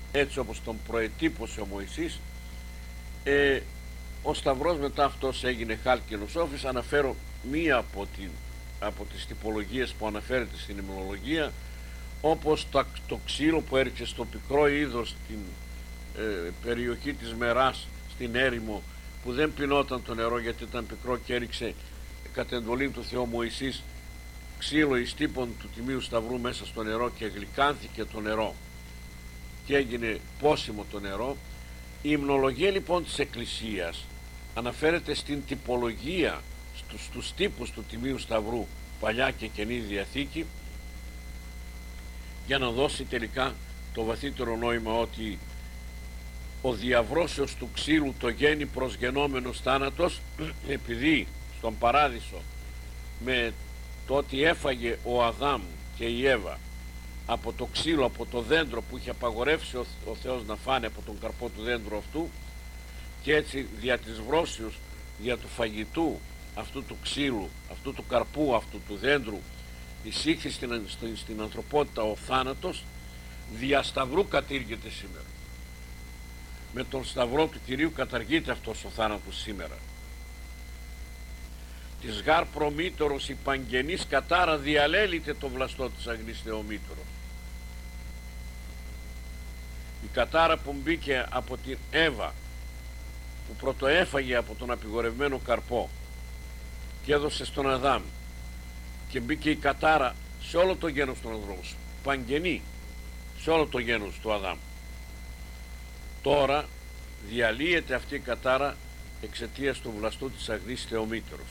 έτσι όπως τον προετύπωσε ο Μωυσής. Ο Σταυρός μετά αυτός έγινε χάλκινος όφης. Αναφέρω μία από τις τυπολογίες που αναφέρεται στην ημνολογία, όπως το ξύλο που έριξε στο πικρό είδος στην περιοχή της Μεράς, στην έρημο, που δεν πεινόταν το νερό γιατί ήταν πικρό, και έριξε κατ' εντολή του Θεού Μωυσής ξύλο εις τύπων του Τιμίου Σταυρού μέσα στο νερό, και γλυκάνθηκε το νερό και έγινε πόσιμο το νερό. Η υμνολογία λοιπόν της Εκκλησίας αναφέρεται στην τυπολογία, στους τύπους του Τιμίου Σταυρού, Παλιά και Καινή Διαθήκη, για να δώσει τελικά το βαθύτερο νόημα ότι ο διαβρώσεως του ξύλου το γένει προσγενόμενος θάνατος, επειδή στον Παράδεισο με το ότι έφαγε ο Αδάμ και η Εύα από το ξύλο, από το δέντρο που είχε απαγορεύσει ο Θεός να φάνε από τον καρπό του δέντρου αυτού, και έτσι δια της βρώσεως, δια του φαγητού αυτού του ξύλου, αυτού του καρπού, αυτού του δέντρου, εισήχθη στην ανθρωπότητα ο θάνατος. Δια σταυρού κατήργεται σήμερα. Με τον σταυρό του Κυρίου καταργείται αυτός ο θάνατος σήμερα. Της γάρ προμήτωρος η παγγενής κατάρα διαλέλειται το βλαστό της αγνής Θεομήτωρος. Η κατάρα που μπήκε από την Εύα, που πρωτοέφαγε από τον απειγορευμένο καρπό και έδωσε στον Αδάμ, και μπήκε η κατάρα σε όλο το γένος των ανθρώπων, παγγενή σε όλο το γένος του Αδάμ. Τώρα διαλύεται αυτή η κατάρα εξαιτίας του βλαστού της αγνής Θεομήτωρος.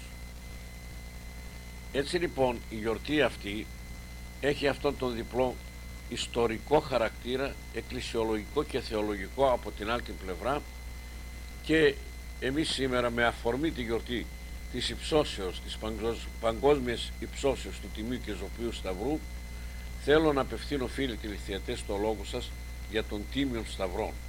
Έτσι λοιπόν η γιορτή αυτή έχει αυτόν τον διπλό ιστορικό χαρακτήρα, εκκλησιολογικό και θεολογικό από την άλλη την πλευρά, και εμείς σήμερα με αφορμή τη γιορτή της υψώσεως, της παγκόσμιας υψώσεως του Τιμίου και Ζωπίου Σταυρού, θέλω να απευθύνω, φίλοι τηλεθεατές, το λόγο σας για τον Τίμιον Σταυρών.